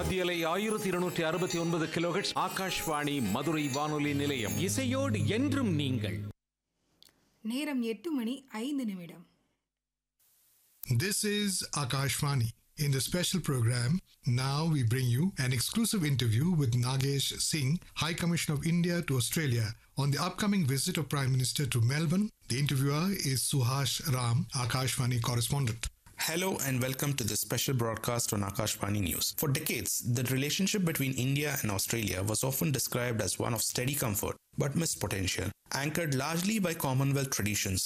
மத்தியலை 1269 கிலோஹெர்ட்ஸ் ஆகாஷ்வாணி மதுரை வானொலி நிலையம். இசையோடு என்றும் நீங்கள். நேரம் 8:05. This is Akashvani. In the special program, now we bring you an exclusive interview with Nagesh Singh, High Commissioner of India to Australia, on the upcoming visit of Prime Minister to Melbourne. The interviewer is Suhash Ram, Akashvani correspondent. Hello and welcome to this special broadcast on Akashvani News. For decades, the relationship between India and Australia was often described as one of steady comfort but missed potential. Anchored largely by Commonwealth traditions,